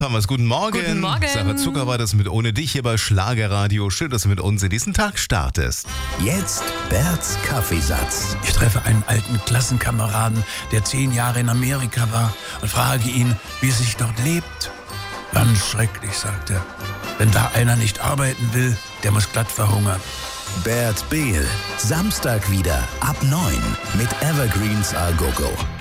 Thomas, guten Morgen. Guten Morgen. Sarah Zucker war das mit Ohne dich hier bei Schlagerradio. Schön, dass du mit uns in diesen Tag startest. Jetzt Berts Kaffeesatz. Ich treffe einen alten Klassenkameraden, der 10 Jahre in Amerika war und frage ihn, wie es sich dort lebt. Ganz schrecklich, sagt er. Wenn da einer nicht arbeiten will, der muss glatt verhungern. Bert Behl. Samstag wieder ab 9 mit Evergreens A Go Go.